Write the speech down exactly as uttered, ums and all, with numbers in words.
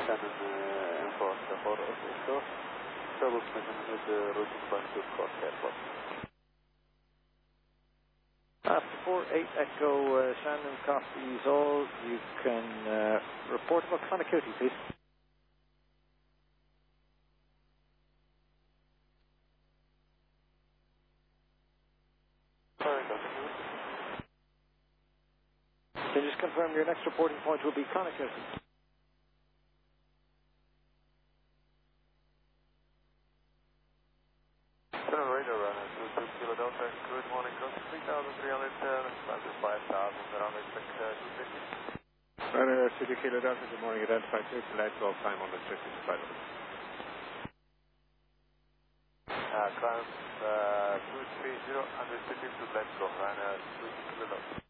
Canon uh, enforcer for Oslo. Trouble measurement with the routing point to Cork Airport. After four eight Echo uh, Shannon copies all, you can uh, report about connectivity, please. Sorry, Doctor Can you just confirm your next reporting point will be connectivity? Radar runner two two Kilo Delta, good morning, close to three thousand three hundred, uh, flight to five thousand, around expect uh, two fifty. Runner two two Kilo Delta, good morning, identify two, select all time on the restricted flight. Uh, climb uh, two three zero, unrestricted to let's go, runner two two Kilo Delta.